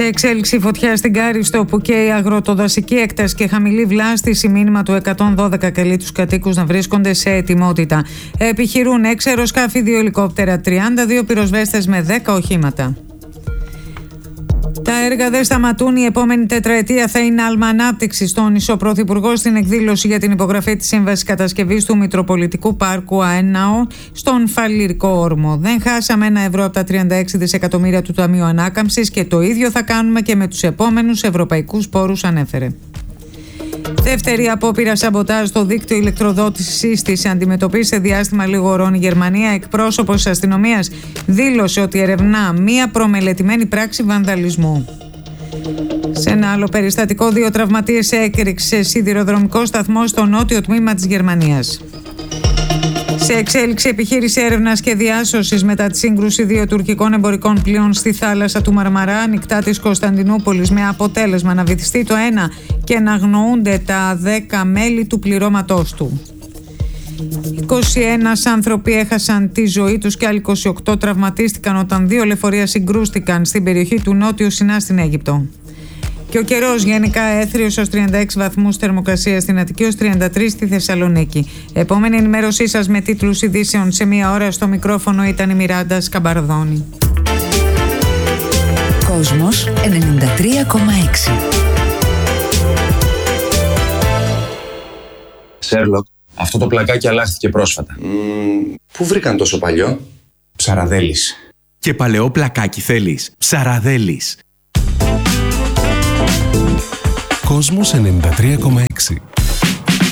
Σε εξέλιξη φωτιά στην Κάριστο, όπου καίει αγροτοδασική έκταση και χαμηλή βλάστηση, μήνυμα του 112 καλεί τους κατοίκους να βρίσκονται σε ετοιμότητα. Επιχειρούν 6 αεροσκάφη, 2 ελικόπτερα, 32 πυροσβέστες με 10 οχήματα. Τα έργα δεν σταματούν. Η επόμενη τετραετία θα είναι άλμα ανάπτυξης, τόνισε ο Πρωθυπουργός στην εκδήλωση για την υπογραφή της σύμβασης κατασκευής του Μητροπολιτικού Πάρκου ΑΕΝΑΟ στον Φαλιρικό Όρμο. Δεν χάσαμε ένα ευρώ από τα 36 δισεκατομμύρια του Ταμείου Ανάκαμψης και το ίδιο θα κάνουμε και με τους επόμενους ευρωπαϊκούς πόρους, ανέφερε. Δεύτερη απόπειρα σαμποτάζ στο δίκτυο ηλεκτροδότησης της αντιμετωπίσει σε διάστημα λίγων ώρων η Γερμανία. Εκπρόσωπος της αστυνομίας δήλωσε ότι ερευνά μία προμελετημένη πράξη βανδαλισμού. Σε ένα άλλο περιστατικό, 2 τραυματίες έκρηξε σιδηροδρομικό σταθμό στο νότιο τμήμα της Γερμανίας. Σε εξέλιξη επιχείρηση έρευνας και διάσωσης μετά τη σύγκρουση 2 τουρκικών εμπορικών πλοίων στη θάλασσα του Μαρμαρά, ανοιχτά της Κωνσταντινούπολης, με αποτέλεσμα να βυθιστεί το ένα και να αγνοούνται τα 10 μέλη του πληρώματός του. 21 άνθρωποι έχασαν τη ζωή τους και άλλοι 28 τραυματίστηκαν όταν 2 λεωφορεία συγκρούστηκαν στην περιοχή του Νότιου Σινά στην Αίγυπτο. Και ο καιρός γενικά έθριος ως 36 βαθμούς θερμοκρασία στην Αττική, ως 33 στη Θεσσαλονίκη. Επόμενη ενημέρωσή σας με τίτλους ειδήσεων σε 1 ώρα. Στο μικρόφωνο ήταν η Μιράντα Σκαμπαρδόνη. Κόσμος 93,6. Σέρλοκ, αυτό το πλακάκι αλλάχθηκε πρόσφατα. Πού βρήκαν τόσο παλιό? Ψαραδέλης. Και παλαιό πλακάκι θέλεις? Ψαραδέλης. Κόσμος 93,6.